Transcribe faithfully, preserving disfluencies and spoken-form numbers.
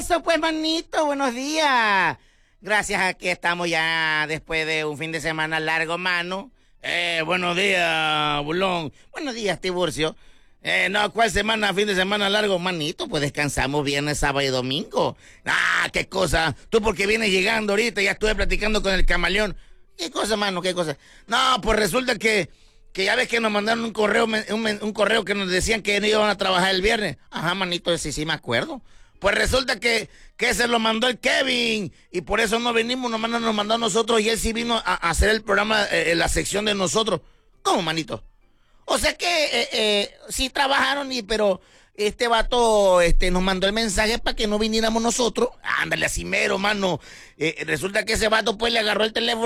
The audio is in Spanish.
eso, pues, manito? Buenos días. Gracias a que estamos ya después de un fin de semana largo, mano. Eh, buenos días, Bulón. Buenos días, Tiburcio. Eh, no, ¿cuál semana, fin de semana largo, manito? Pues descansamos viernes, sábado y domingo. Ah, qué cosa. Tú porque vienes llegando ahorita, ya estuve platicando con el camaleón. ¿Qué cosa, mano? ¿Qué cosa? No, pues resulta que, que ya ves que nos mandaron un correo, un, un correo que nos decían que no iban a trabajar el viernes. Ajá, manito, sí, sí me acuerdo. Pues resulta que, que se lo mandó el Kevin y por eso no venimos, nomás nos mandó a nosotros y él sí vino a, a hacer el programa, eh, la sección de nosotros. ¿Cómo, manito? O sea que eh, eh, sí trabajaron, y, pero este vato este, nos mandó el mensaje para que no viniéramos nosotros. Ándale, así mero, mano. Eh, resulta que ese vato pues le agarró el teléfono